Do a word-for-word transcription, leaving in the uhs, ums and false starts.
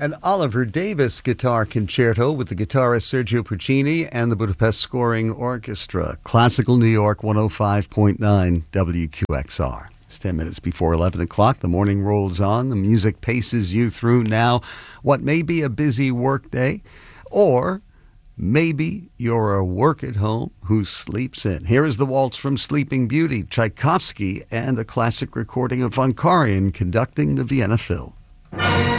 An Oliver Davis guitar concerto with the guitarist Sergio Puccini and the Budapest Scoring Orchestra. Classical New York one oh five point nine W Q X R. It's ten minutes before eleven o'clock. The morning rolls on. The music paces you through now what may be a busy work day, or maybe you're a work at home who sleeps in. Here is the waltz from Sleeping Beauty, Tchaikovsky, and a classic recording of Von Karajan conducting the Vienna Phil.